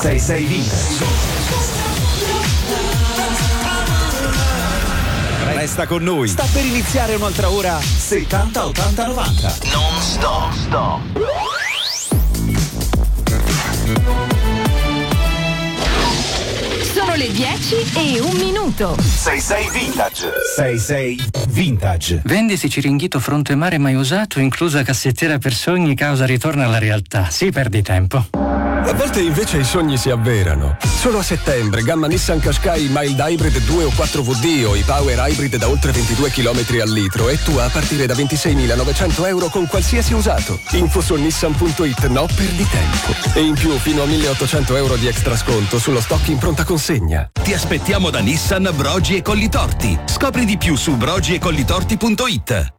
66 Vintage. Resta con noi. Sta per iniziare un'altra ora 70 80 90. Non stop. Sono le 10:01. 66 Vintage. 66 Vintage. Vendisi Ciringhito fronte mare mai usato, inclusa cassettiera per sogni, causa ritorno alla realtà. Sì, perdi tempo. A volte invece i sogni si avverano. Solo a settembre, gamma Nissan Qashqai Mild Hybrid 2 o 4WD o i Power Hybrid da oltre 22 km al litro e tu a partire da 26.900 euro con qualsiasi usato. Info su nissan.it, no, perdi tempo. E in più fino a 1.800 euro di extra sconto sullo stock in pronta consegna. Ti aspettiamo da Nissan Brogi e Collitorti. Scopri di più su brogiecollitorti.it.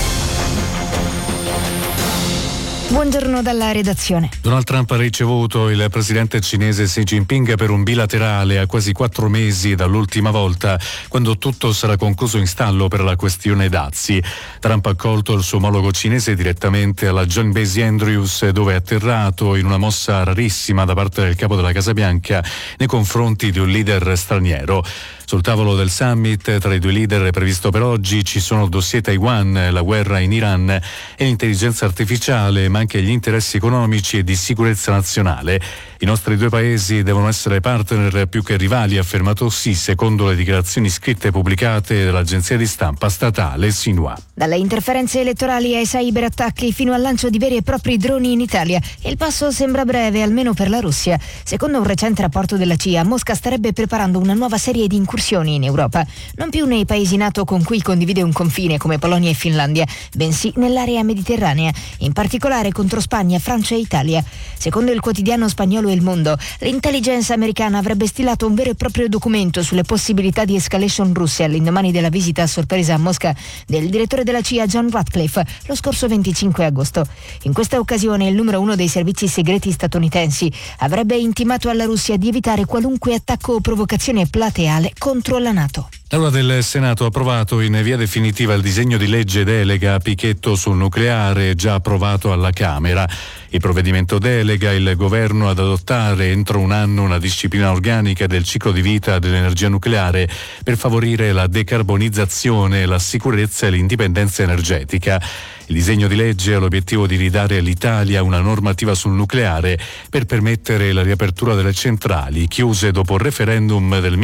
Buongiorno dalla redazione. Donald Trump ha ricevuto il presidente cinese Xi Jinping per un bilaterale a quasi 4 mesi dall'ultima volta, quando tutto sarà concluso in stallo per la questione dazi. Trump ha accolto il suo omologo cinese direttamente alla John Basie Andrews, dove è atterrato in una mossa rarissima da parte del capo della Casa Bianca nei confronti di un leader straniero. Sul tavolo del summit tra i due leader previsto per oggi ci sono il dossier Taiwan, la guerra in Iran e l'intelligenza artificiale, ma anche gli interessi economici e di sicurezza nazionale. I nostri due paesi devono essere partner più che rivali, ha affermato Xi, secondo le dichiarazioni scritte e pubblicate dall'agenzia di stampa statale Xinhua. Dalle interferenze elettorali ai cyberattacchi fino al lancio di veri e propri droni in Italia. Il passo sembra breve, almeno per la Russia. Secondo un recente rapporto della CIA, Mosca starebbe preparando una nuova serie di incursioni in Europa. Non più nei paesi NATO con cui condivide un confine come Polonia e Finlandia, bensì nell'area mediterranea, in particolare contro Spagna, Francia e Italia. Secondo il quotidiano spagnolo El Mundo, l'intelligence americana avrebbe stilato un vero e proprio documento sulle possibilità di escalation russe all'indomani della visita a sorpresa a Mosca del direttore della CIA John Ratcliffe lo scorso 25 agosto. In questa occasione il numero 1 dei servizi segreti statunitensi avrebbe intimato alla Russia di evitare qualunque attacco o provocazione plateale contro la NATO. L'Aula del Senato ha approvato in via definitiva il disegno di legge delega a Pichetto sul nucleare, già approvato alla Camera. Il provvedimento delega il governo ad adottare entro un anno una disciplina organica del ciclo di vita dell'energia nucleare per favorire la decarbonizzazione, la sicurezza e l'indipendenza energetica. Il disegno di legge ha l'obiettivo di ridare all'Italia una normativa sul nucleare per permettere la riapertura delle centrali chiuse dopo il referendum del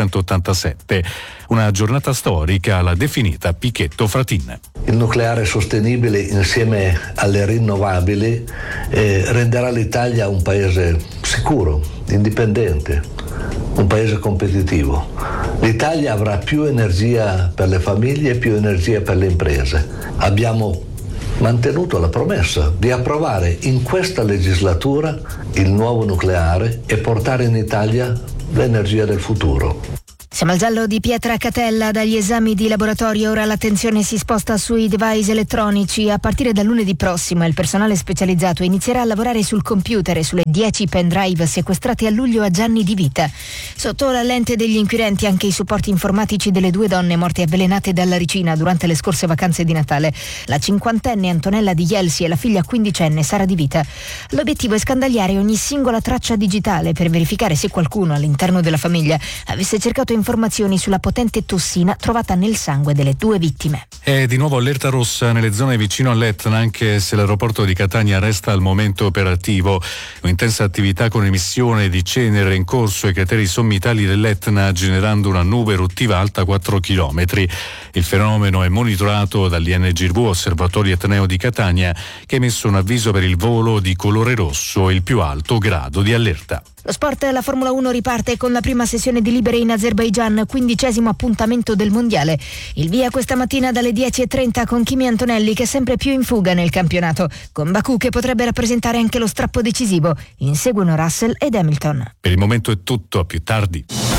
1987. Una giornata storica l'ha definita Pichetto Fratin. Il nucleare sostenibile insieme alle rinnovabili renderà l'Italia un paese sicuro, indipendente, un paese competitivo. L'Italia avrà più energia per le famiglie e più energia per le imprese. Abbiamo mantenuto la promessa di approvare in questa legislatura il nuovo nucleare e portare in Italia l'energia del futuro. Siamo al giallo di Pietra Catella. Dagli esami di laboratorio ora l'attenzione si sposta sui device elettronici. A partire da lunedì prossimo il personale specializzato inizierà a lavorare sul computer e sulle 10 pendrive sequestrate a luglio a Gianni Di Vita. Sotto la lente degli inquirenti anche i supporti informatici delle 2 donne morte avvelenate dalla ricina durante le scorse vacanze di Natale, la 50enne Antonella Di Jelsi e la figlia 15enne Sara Di Vita. L'obiettivo è scandagliare ogni singola traccia digitale per verificare se qualcuno all'interno della famiglia avesse cercato informazioni sulla potente tossina trovata nel sangue delle 2 vittime. È di nuovo allerta rossa nelle zone vicino all'Etna, anche se l'aeroporto di Catania resta al momento operativo. Un'intensa attività con emissione di cenere in corso ai crateri sommitali dell'Etna, generando una nube eruttiva alta 4 chilometri. Il fenomeno è monitorato dall'INGV, Osservatorio Etneo di Catania, che ha emesso un avviso per il volo di colore rosso, il più alto grado di allerta. Lo sport, la Formula 1 riparte con la prima sessione di libere in Azerbaigian, 15° appuntamento del mondiale. Il via questa mattina dalle 10:30 con Kimi Antonelli, che è sempre più in fuga nel campionato, con Baku che potrebbe rappresentare anche lo strappo decisivo. Inseguono Russell ed Hamilton. Per il momento è tutto, a più tardi.